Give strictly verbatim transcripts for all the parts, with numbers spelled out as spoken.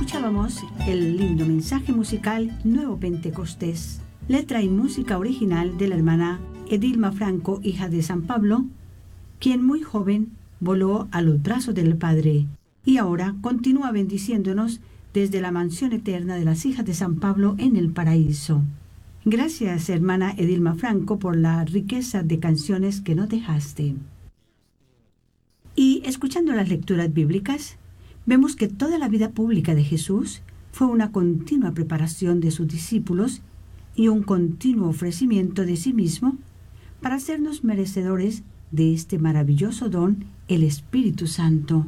escuchábamos el lindo mensaje musical Nuevo Pentecostés, letra y música original de la hermana Edilma Franco, hija de San Pablo, quien muy joven voló a los brazos del Padre y ahora continúa bendiciéndonos desde la mansión eterna de las hijas de San Pablo en el paraíso. Gracias, hermana Edilma Franco, por la riqueza de canciones que nos dejaste. Y escuchando las lecturas bíblicas, vemos que toda la vida pública de Jesús fue una continua preparación de sus discípulos y un continuo ofrecimiento de sí mismo para hacernos merecedores de este maravilloso don, el Espíritu Santo.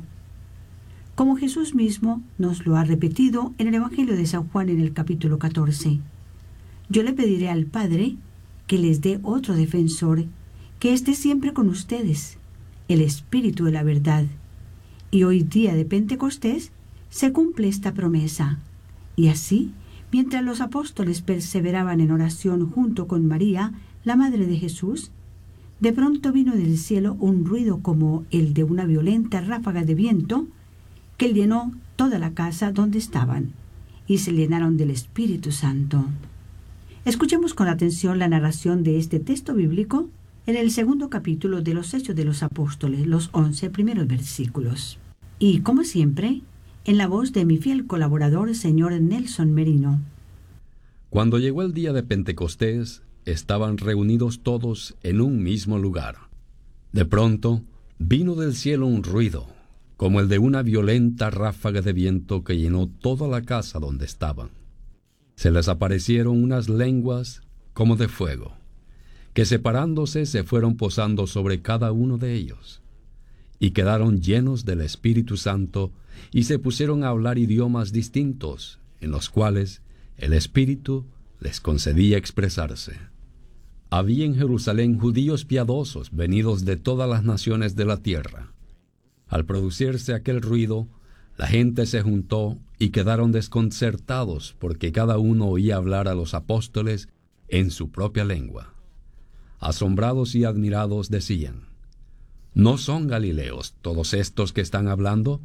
Como Jesús mismo nos lo ha repetido en el Evangelio de San Juan en el capítulo catorce. Yo le pediré al Padre que les dé otro defensor, que esté siempre con ustedes, el Espíritu de la verdad. Y hoy día de Pentecostés se cumple esta promesa. Y así, mientras los apóstoles perseveraban en oración junto con María, la madre de Jesús, de pronto vino del cielo un ruido como el de una violenta ráfaga de viento que llenó toda la casa donde estaban, y se llenaron del Espíritu Santo. Escuchemos con atención la narración de este texto bíblico en el segundo capítulo de los Hechos de los Apóstoles, los once primeros versículos. Y, como siempre, en la voz de mi fiel colaborador, señor Nelson Merino. Cuando llegó el día de Pentecostés, estaban reunidos todos en un mismo lugar. De pronto, vino del cielo un ruido, como el de una violenta ráfaga de viento que llenó toda la casa donde estaban. Se les aparecieron unas lenguas como de fuego, que separándose se fueron posando sobre cada uno de ellos, y quedaron llenos del Espíritu Santo, y se pusieron a hablar idiomas distintos, en los cuales el Espíritu les concedía expresarse. Había en Jerusalén judíos piadosos venidos de todas las naciones de la tierra. Al producirse aquel ruido, la gente se juntó y quedaron desconcertados porque cada uno oía hablar a los apóstoles en su propia lengua. Asombrados y admirados decían: ¿no son galileos todos estos que están hablando?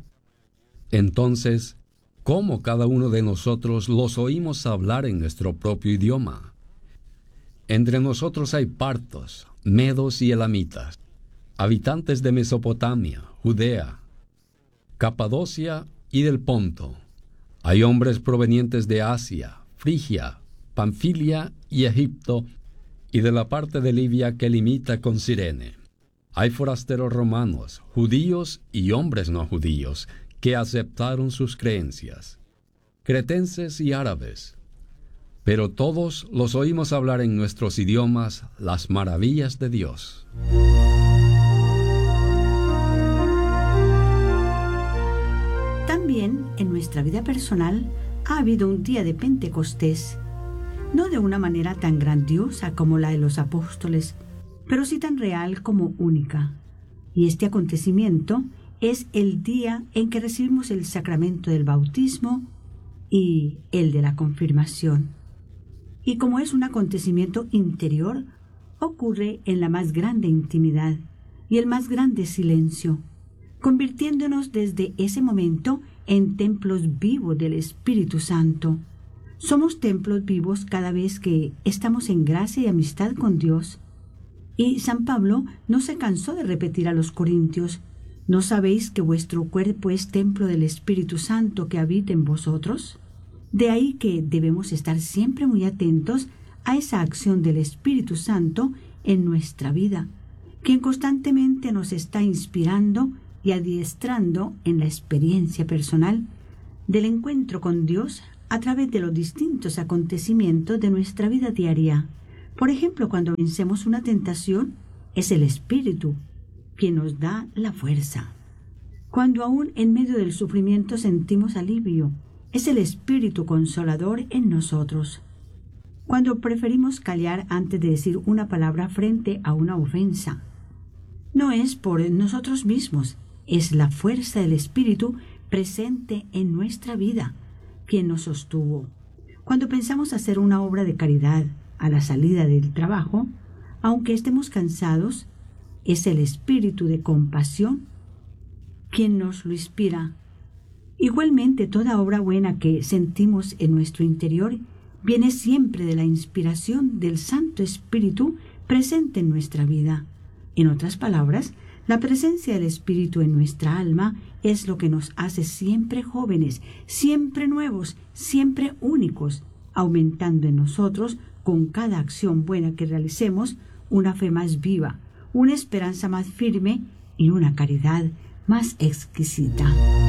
Entonces, ¿cómo cada uno de nosotros los oímos hablar en nuestro propio idioma? Entre nosotros hay partos, medos y elamitas, habitantes de Mesopotamia, Judea, Capadocia y del Ponto. Hay hombres provenientes de Asia, Frigia, Panfilia y Egipto, y de la parte de Libia que limita con Cirene. Hay forasteros romanos, judíos y hombres no judíos, que aceptaron sus creencias, cretenses y árabes. Pero todos los oímos hablar en nuestros idiomas las maravillas de Dios. También en nuestra vida personal ha habido un día de Pentecostés, no de una manera tan grandiosa como la de los apóstoles, pero sí tan real como única. Y este acontecimiento es el día en que recibimos el sacramento del bautismo y el de la confirmación. Y como es un acontecimiento interior, ocurre en la más grande intimidad y el más grande silencio, convirtiéndonos desde ese momento en templos vivos del Espíritu Santo. Somos templos vivos cada vez que estamos en gracia y amistad con Dios. Y San Pablo no se cansó de repetir a los corintios: ¿no sabéis que vuestro cuerpo es templo del Espíritu Santo que habita en vosotros? De ahí que debemos estar siempre muy atentos a esa acción del Espíritu Santo en nuestra vida, quien constantemente nos está inspirando y adiestrando en la experiencia personal del encuentro con Dios a través de los distintos acontecimientos de nuestra vida diaria. Por ejemplo, cuando vencemos una tentación, es el Espíritu quien nos da la fuerza. Cuando aún en medio del sufrimiento sentimos alivio, es el Espíritu Consolador en nosotros. Cuando preferimos callar antes de decir una palabra frente a una ofensa, no es por nosotros mismos, es la fuerza del Espíritu presente en nuestra vida quien nos sostuvo. Cuando pensamos hacer una obra de caridad a la salida del trabajo, aunque estemos cansados, es el Espíritu de compasión quien nos lo inspira Igualmente, toda obra buena que sentimos en nuestro interior viene siempre de la inspiración del Santo Espíritu presente en nuestra vida. En otras palabras, la presencia del Espíritu en nuestra alma es lo que nos hace siempre jóvenes, siempre nuevos, siempre únicos, aumentando en nosotros, con cada acción buena que realicemos, una fe más viva, una esperanza más firme y una caridad más exquisita.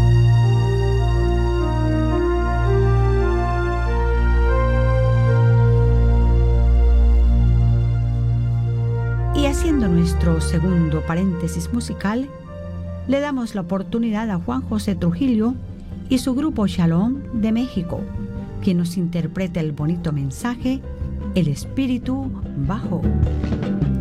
Y haciendo nuestro segundo paréntesis musical, le damos la oportunidad a Juan José Trujillo y su grupo Shalom de México, quien nos interpreta el bonito mensaje: El Espíritu bajó.